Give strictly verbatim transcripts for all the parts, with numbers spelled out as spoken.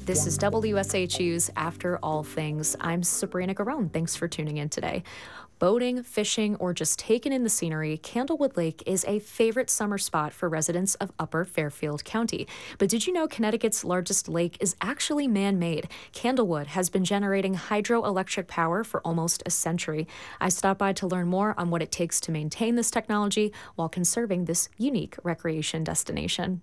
This is W S H U's After All Things. I'm Sabrina Garone. Thanks for tuning in today. Boating, fishing, or just taking in the scenery, Candlewood Lake is a favorite summer spot for residents of Upper Fairfield County. But did you know Connecticut's largest lake is actually man-made? Candlewood has been generating hydroelectric power for almost a century. I stopped by to learn more on what it takes to maintain this technology while conserving this unique recreation destination.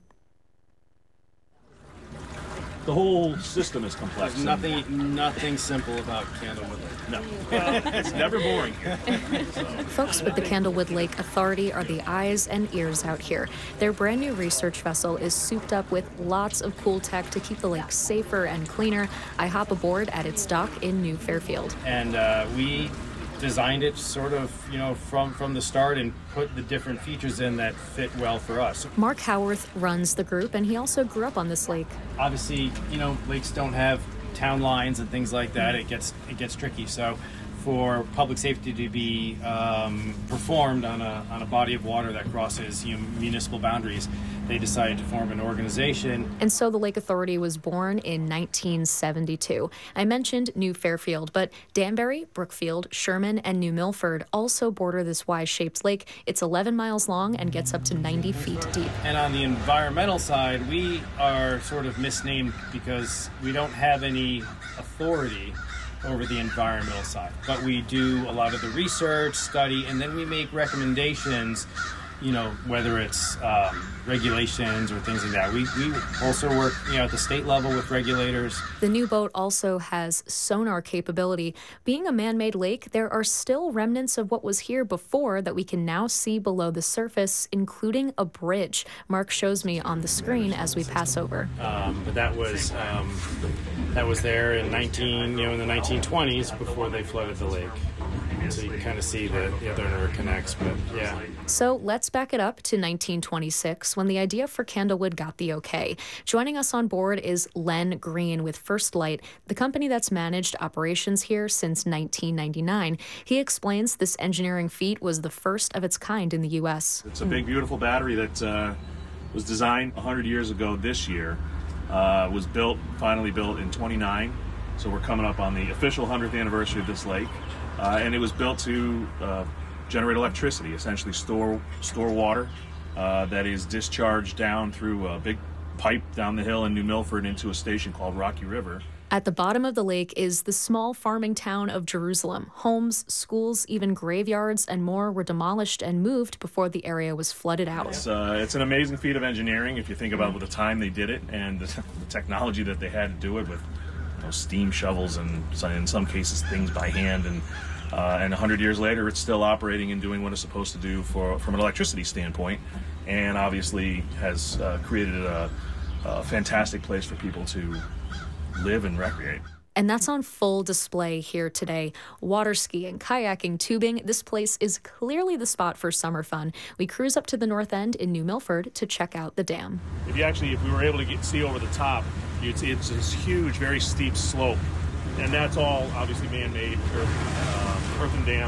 The whole system is complex. There's nothing, nothing simple about Candlewood Lake. No, it's never boring here. So. Folks with the Candlewood Lake Authority are the eyes and ears out here. Their brand new research vessel is souped up with lots of cool tech to keep the lake safer and cleaner. I hop aboard at its dock in New Fairfield. And uh, we designed it sort of, you know, from, from the start and put the different features in that fit well for us. Mark Howarth runs the group, and he also grew up on this lake. Obviously, you know, lakes don't have town lines and things like that. It gets it gets tricky. So for public safety to be um, performed on a, on a body of water that crosses, you know, municipal boundaries, they decided to form an organization. And so the Lake Authority was born in nineteen seventy-two. I mentioned New Fairfield, but Danbury, Brookfield, Sherman, and New Milford also border this Y-shaped lake. It's eleven miles long and gets up to ninety feet deep. And on the environmental side, we are sort of misnamed because we don't have any authority over the environmental side. But we do a lot of the research, study, and then we make recommendations, you know, whether it's um, regulations or things like that. We, we also work, you know, at the state level with regulators. The new boat also has sonar capability. Being a man-made lake, there are still remnants of what was here before that we can now see below the surface, including a bridge. Mark shows me on the screen as we pass over. Um, but that was um, that was there in nineteen, you know, in the nineteen twenties before they flooded the lake. So you can kind of see that the other interconnects, but yeah. So let's back it up to nineteen twenty-six when the idea for Candlewood got the okay. Joining us on board is Len Green with First Light, the company that's managed operations here since nineteen ninety-nine. He explains this engineering feat was the first of its kind in the U S. It's a big, beautiful battery that uh, was designed one hundred years ago this year. Uh, was built, finally built in twenty-nine. So we're coming up on the official one hundredth anniversary of this lake. Uh, and it was built to uh, generate electricity, essentially store store water uh, that is discharged down through a big pipe down the hill in New Milford into a station called Rocky River. At the bottom of the lake is the small farming town of Jerusalem. Homes, schools, even graveyards and more were demolished and moved before the area was flooded out. It's, uh, it's an amazing feat of engineering if you think about the time they did it and the, the technology that they had to do it with. Steam shovels and in some cases things by hand, and uh, and one hundred years later it's still operating and doing what it's supposed to do for from an electricity standpoint, and obviously has uh, created a, a fantastic place for people to live and recreate. And that's on full display here today. Water skiing, kayaking, tubing. This place is clearly the spot for summer fun. We cruise up to the north end in New Milford to check out the dam. If you actually, if we were able to get, see over the top, you'd see it's this huge, very steep slope. And that's all obviously man-made, earth, uh, earthen dam.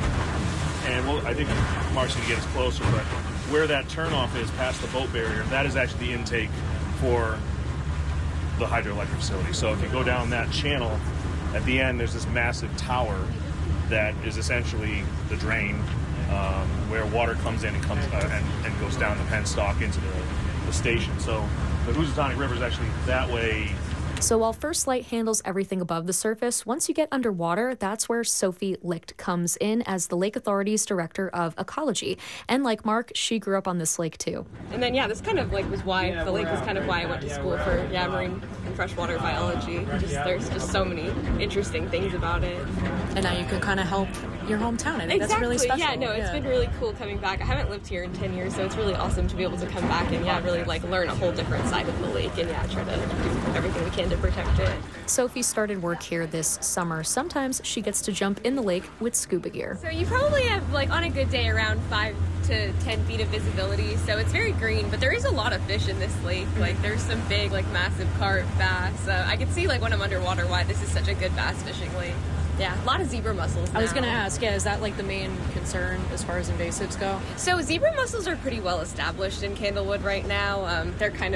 And we'll, I think Mark's going to get us closer, but where that turnoff is past the boat barrier, that is actually the intake for the hydroelectric facility. So if you go down that channel, at the end there's this massive tower that is essentially the drain um, where water comes in and comes uh, and, and goes down the penstock into the, the station. So the Housatonic River is actually that way. So while First Light handles everything above the surface, once you get underwater, that's where Sophie Licht comes in as the Lake Authority's Director of Ecology. And like Mark, she grew up on this lake too. And then, yeah, this kind of like was why, the lake was kind of why I went to school for, yeah, marine and freshwater biology. Just, there's just so many interesting things about it. And now you can kind of help your hometown. I think exactly. that's really special. Yeah, no, it's yeah. been really cool coming back. I haven't lived here in ten years, so it's really awesome to be able to come back and, yeah, really like learn a whole different side of the lake and, yeah, try to do everything we can to protect it. Sophie started work here this summer. Sometimes she gets to jump in the lake with scuba gear. So you probably have, like, on a good day, around five to ten feet of visibility, so it's very green, but there is a lot of fish in this lake. Like, there's some big, like, massive carp, bass. Uh, I can see, like, when I'm underwater why this is such a good bass fishing lake. Yeah, a lot of zebra mussels now. I was going to ask, yeah, is that like the main concern as far as invasives go? So zebra mussels are pretty well established in Candlewood right now. Um, they're kind of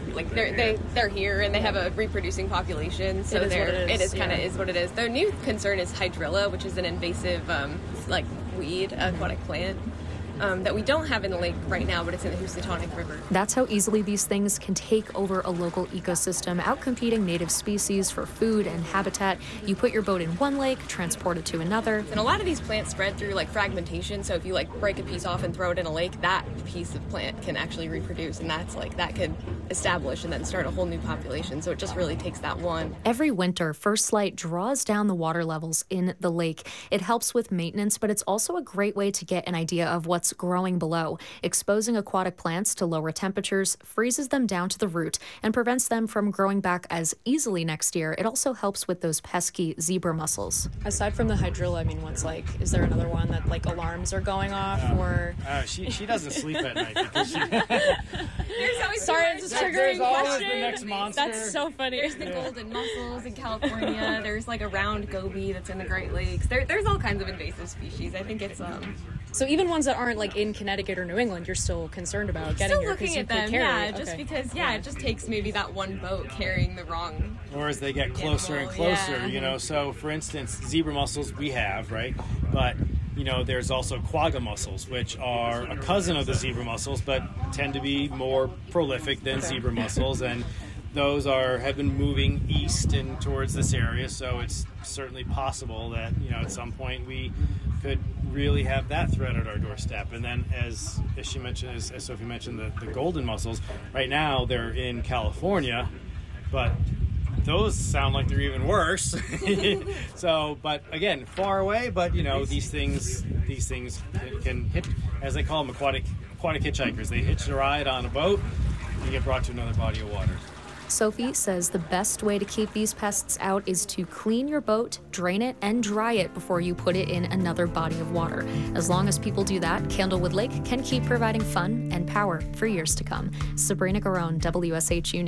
like they're they they're here and they have a reproducing population. So It is what they're it is, it is kind of yeah. is what it is. Their new concern is hydrilla, which is an invasive um, like weed, aquatic plant. Um, that we don't have in the lake right now, but it's in the Housatonic River. That's how easily these things can take over a local ecosystem, outcompeting native species for food and habitat. You put your boat in one lake, transport it to another. And a lot of these plants spread through like fragmentation. So if you like break a piece off and throw it in a lake, that piece of plant can actually reproduce, and that's like that could establish and then start a whole new population. So it just really takes that one. Every winter, First Light draws down the water levels in the lake. It helps with maintenance, but it's also a great way to get an idea of what's growing below. Exposing aquatic plants to lower temperatures freezes them down to the root and prevents them from growing back as easily next year. It also helps with those pesky zebra mussels. Aside from the hydrilla, I mean, what's like, is there another one that like alarms are going off or? Uh, she she doesn't sleep at night because she. There's always Sorry, it's just triggering There's always question. the next monster. That's so funny. There's the golden mussels in California. There's like a round goby that's in the Great Lakes. There, there's all kinds of invasive species. I think it's um. So even ones that aren't like in Connecticut or New England, you're still concerned about getting Still here because looking you at could them, carry. yeah. Okay. Just because, yeah, it just takes maybe that one boat carrying the wrong. Or as they get closer and Animal, closer, yeah. you know. So, for instance, zebra mussels we have, right? But you know, there's also quagga mussels, which are a cousin of the zebra mussels, but tend to be more prolific than zebra mussels, and those are have been moving east and towards this area. So it's certainly possible that you know at some point we could really have that threat at our doorstep. And then, as as she mentioned, as, as Sophie mentioned, the, the golden mussels. Right now, they're in California, but those sound like they're even worse. So, but again, far away. But you know, these things, these things can, can hit, as they call them, aquatic aquatic hitchhikers. They hitch a ride on a boat and get brought to another body of water. Sophie says the best way to keep these pests out is to clean your boat, drain it, and dry it before you put it in another body of water. As long as people do that, Candlewood Lake can keep providing fun and power for years to come. Sabrina Garone, W S H U News.